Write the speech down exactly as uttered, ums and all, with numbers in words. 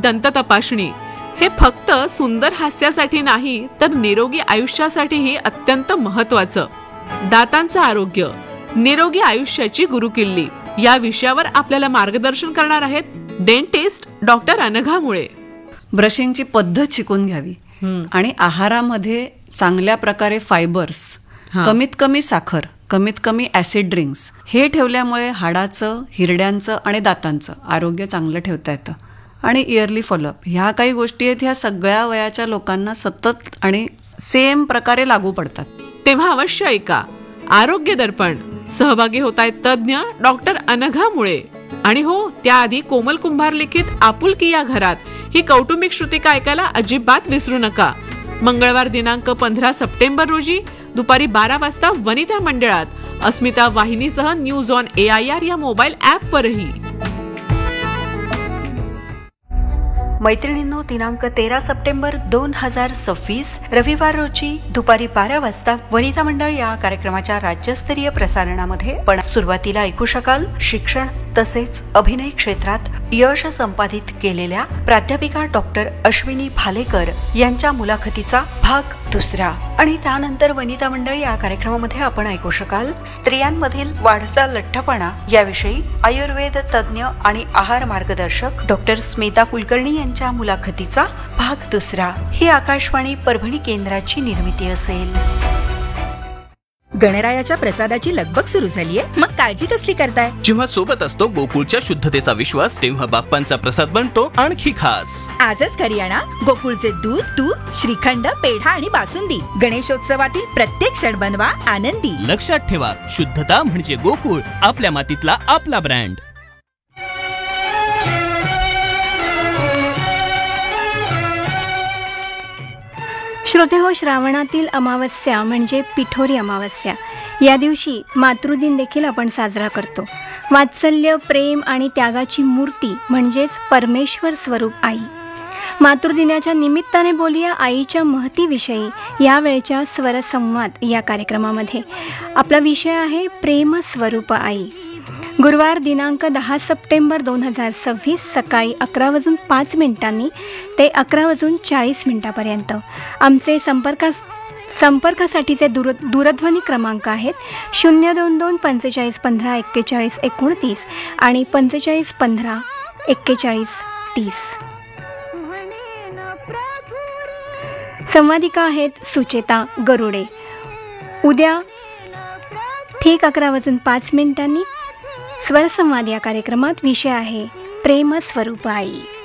दंत तपासणी हे फक्त सुंदर हास्यासाठी नाही तर निरोगी आयुष्यासाठीही अत्यंत महत्वाचं. दातांचं आरोग्य, निरोगी आयुष्याची गुरुकिल्ली या विषयावर आपल्याला मार्गदर्शन करणार आहेत डेंटिस्ट डॉक्टर अनघा मुळे. ब्रशिंगची पद्धत शिकून घ्यावी आणि आहारामध्ये चांगल्या प्रकारे फायबर्स, कमीत कमी साखर, कमीत कमी ऍसिड ड्रिंक्स हे ठेवल्यामुळे हाडाचं, हिरड्यांचं आणि दातांचं आरोग्य चांगलं ठेवता येतं. आणि इयरली फॉलोअप ह्या काही गोष्टी आहेत, ह्या सगळ्या वयाच्या लोकांना सतत आणि सेम प्रकारे लागू पडतात. तेव्हा अवश्य ऐका आरोग्य दर्पण. सहभागी होत आहेत तज्ज्ञ डॉक्टर अनघा मुळे. आणि हो, त्याआधी कोमल कुंभार लिखित आपुलकी या घरात ही कौटुंबिक श्रुतिका ऐकायला अजिबात विसरू नका. मंगळवार दिनांक पंधरा सप्टेंबर रोजी दुपारी बारा वाजता वनिता मंडळात अस्मिता वाहिनीसह news on A I R या मोबाईल ऍप वरही. मैत्रिणींनो, दिनांक तेरा सप्टेंबर दोन हजार सव्वीस रविवार रोजी दुपारी बारा वाजता वनिता मंडळ या कार्यक्रमाच्या राज्यस्तरीय प्रसारणामध्ये पण सुरुवातीला ऐकू शकाल शिक्षण तसेच अभिनय क्षेत्रात यश संपादित केलेल्या प्राध्यापिका डॉक्टर अश्विनी भालेकर यांच्या मुलाखतीचा भाग दुसरा. आणि त्यानंतर वनिता मंडळ या कार्यक्रमामध्ये आपण ऐकू शकाल स्त्रियांमधील वाढता लठ्ठपणा याविषयी आयुर्वेद तज्ज्ञ आणि आहार मार्गदर्शक डॉक्टर स्मिता कुलकर्णी यांच्या मुलाखतीचा भाग दुसरा. ही आकाशवाणी परभणी केंद्राची निर्मिती असेल. गणरायाच्या प्रसादाची लगबग सुरू झालीये, मग काळजी कसली करताय? जेव्हा सोबत असतो गोकुळच्या शुद्धतेचा विश्वास, तेव्हा बाप्पांचा प्रसाद बनतो आणखी खास. आजच घरी आणा गोकुळचे दूध, तूप, श्रीखंड, पेढा आणि बासुंदी. गणेशोत्सवातील प्रत्येक क्षण बनवा आनंदी. लक्षात ठेवा, शुद्धता म्हणजे गोकुळ, आपल्या मातीतला आपला ब्रँड. श्रोते हो, श्रावणातील अमावस्या म्हणजे पिठोरी अमावस्या या दिवशी मातृदिन देखील आपण साजरा करतो. वात्सल्य, प्रेम आणि त्यागाची मूर्ती म्हणजेच परमेश्वर स्वरूप आई. मातृदिनाच्या निमित्ताने बोलूया आईच्या महतीविषयी यावेळच्या स्वरसंवाद या कार्यक्रमामध्ये. आपला विषय आहे प्रेम स्वरूप आई. गुरुवार दिनांक दहा सप्टेंबर दोन हजार सव्वीस सकाळी अकरा वाजून पाच मिनिटांनी ते अकरा वाजून चाळीस मिनिटापर्यंत आमचे संपर्कास संपर्कासाठीचे दूर दूरध्वनी क्रमांक आहेत शून्य दोन दोन पंचेचाळीस पंधरा एक्केचाळीस एकोणतीस आणि पंचेचाळीस पंधरा एक्केचाळीस तीस. संवादिका आहेत सुचेता गरुडे. उद्या ठीक अकरा वाजून पाच मिनिटांनी स्वरसंवाद या कार्यक्रमात विषय आहे प्रेम स्वरूप आई.